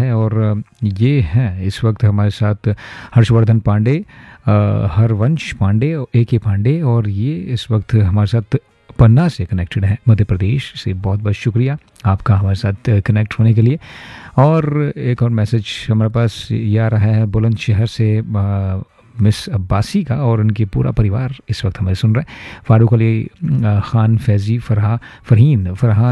है। और ये हैं इस वक्त हमारे साथ हर्षवर्धन पांडे, हरवंश पांडे, AK पांडे, और ये इस वक्त हमारे साथ पन्ना से कनेक्टेड है, मध्य प्रदेश से। बहुत बहुत शुक्रिया आपका हमारे साथ कनेक्ट होने के लिए। और एक और मैसेज हमारे पास ये आ रहा है बुलंदशहर से मिस अब्बासी का, और उनके पूरा परिवार इस वक्त हमें सुन रहा है। फारूक अली खान, फैज़ी, फरहान